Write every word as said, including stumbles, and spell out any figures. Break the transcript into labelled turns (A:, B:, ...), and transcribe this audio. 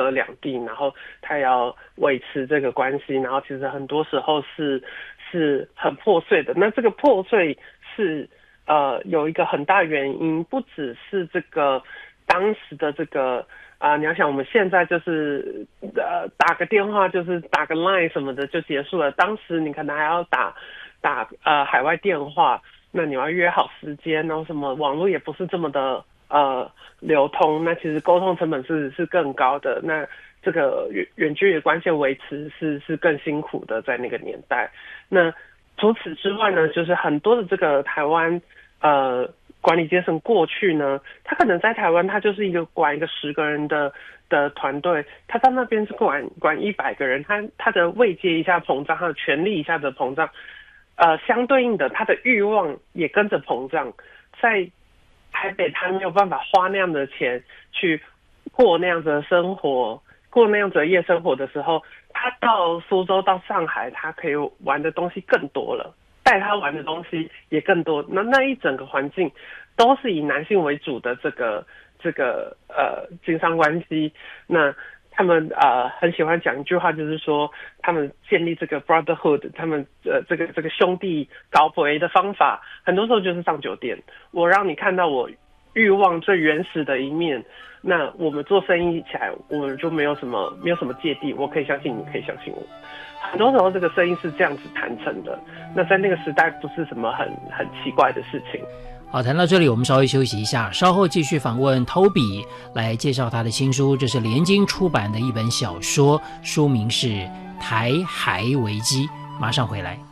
A: 了两地，然后他也要维持这个关系，然后其实很多时候是是很破碎的。那这个破碎是呃有一个很大原因，不只是这个当时的这个啊、呃，你要想我们现在就是呃打个电话就是打个 line 什么的就结束了，当时你可能还要打打呃海外电话，那你要约好时间，然后什么网络也不是这么的呃流通，那其实沟通成本是是更高的，那这个远远距离的关系维持是是更辛苦的，在那个年代。那除此之外呢，就是很多的这个台湾呃管理阶层过去呢，他可能在台湾他就是一个管一个十个人的的团队，他在那边是管管一百个人，他他的位阶一下膨胀，他的权力一下子膨胀，呃，相对应的他的欲望也跟着膨胀，在台北他没有办法花那样的钱去过那样子的生活，过那样子的夜生活的时候，他到苏州到上海，他可以玩的东西更多了，带他玩的东西也更多。那那一整个环境都是以男性为主的这个这个呃经商关系。那他们呃很喜欢讲一句话，就是说他们建立这个 brotherhood， 他们呃这个这个兄弟搞博的方法，很多时候就是上酒店，我让你看到我欲望最原始的一面。那我们做生意起来，我们就没有什么没有什么芥蒂，我可以相信你，可以相信我。很多时候这个生意是这样子谈成的，那在那个时代不是什么很很奇怪的事情。
B: 好，谈到这里我们稍微休息一下，稍后继续访问 Toby 来介绍他的新书，这是联经出版的一本小说，书名是《台海危机》，马上回来。